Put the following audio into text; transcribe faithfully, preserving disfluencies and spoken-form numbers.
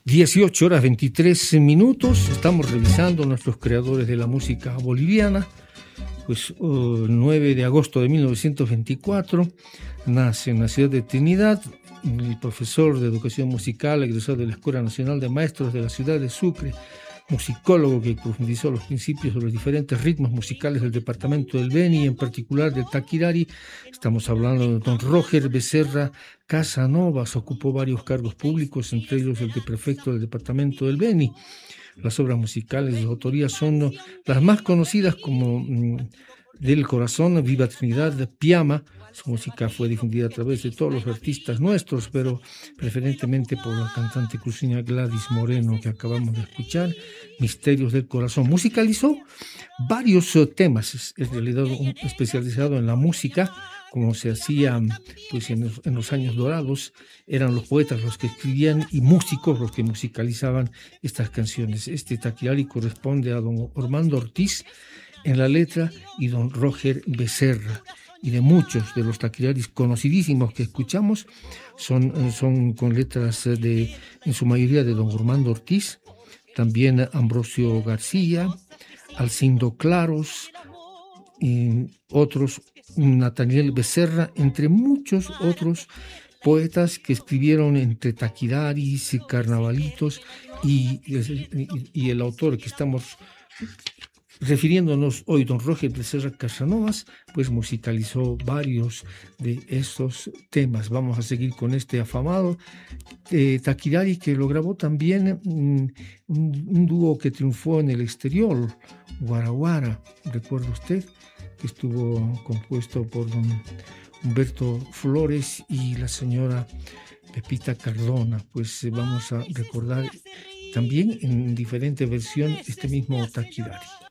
dieciocho horas veintitrés minutos, estamos revisando nuestros creadores de la música boliviana. Pues uh, el nueve de agosto de mil novecientos veinticuatro nace en la ciudad de Trinidad el profesor de educación musical, egresado de la Escuela Nacional de Maestros de la ciudad de Sucre, musicólogo que profundizó los principios de los diferentes ritmos musicales del departamento del Beni, en particular del Taquirari. Estamos hablando de don Roger Becerra Casanovas. Ocupó varios cargos públicos, entre ellos el de prefecto del departamento del Beni. Las obras musicales de su autoría son las más conocidas como mmm, Del Corazón, Viva Trinidad, Piama. Su música fue difundida a través de todos los artistas nuestros, pero preferentemente por la cantante cruceña Gladys Moreno, que acabamos de escuchar, Misterios del Corazón. Musicalizó varios uh, temas, es en realidad un especializado en la música, como se hacía pues, en, los, en los años dorados. Eran los poetas los que escribían y músicos los que musicalizaban estas canciones. Este Taquirari corresponde a don Ormando Ortiz en la letra y don Roger Becerra. Y de muchos de los taquiraris conocidísimos que escuchamos son, son con letras de, en su mayoría, de don Ormando Ortiz, también Ambrosio García, Alcindo Claros, y otros, Nathaniel Becerra, entre muchos otros poetas que escribieron entre taquiraris y carnavalitos, y, y, y el autor que estamos refiriéndonos hoy, don Roger Becerra Casanovas, pues musicalizó varios de estos temas. Vamos a seguir con este afamado eh, Taquirari, que lo grabó también mm, un, un dúo que triunfó en el exterior, Guaraguara, recuerda usted, que estuvo compuesto por don Humberto Flores y la señora Pepita Cardona. Pues eh, vamos a recordar también en diferente versión este mismo Taquirari.